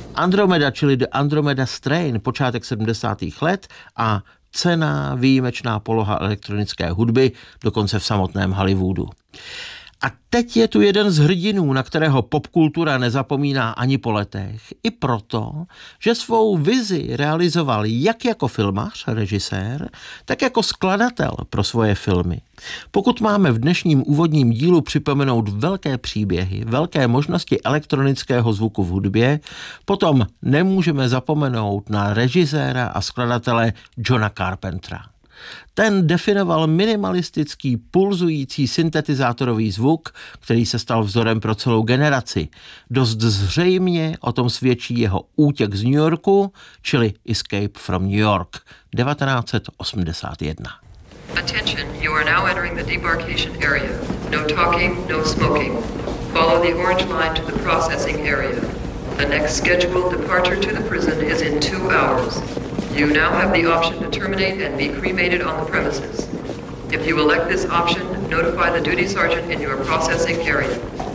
Andromeda, čili The Andromeda Strain, počátek 70. let a cenná výjimečná poloha elektronické hudby, dokonce v samotném Hollywoodu. A teď je tu jeden z hrdinů, na kterého popkultura nezapomíná ani po letech. I proto, že svou vizi realizoval jak jako filmař, režisér, tak jako skladatel pro svoje filmy. Pokud máme v dnešním úvodním dílu připomenout velké příběhy, velké možnosti elektronického zvuku v hudbě, potom nemůžeme zapomenout na režiséra a skladatele Johna Carpentera. Ten definoval minimalistický, pulzující syntetizátorový zvuk, který se stal vzorem pro celou generaci. Dost zřejmě o tom svědčí jeho Útěk z New Yorku, čili Escape from New York, 1981. Attention, you are now entering the debarkation area. No talking, no smoking. Follow the orange line to the processing area. The next scheduled departure to the prison is in 2 hours. You now have the option to terminate and be cremated on the premises. If you elect this option, notify the duty sergeant in your processing area.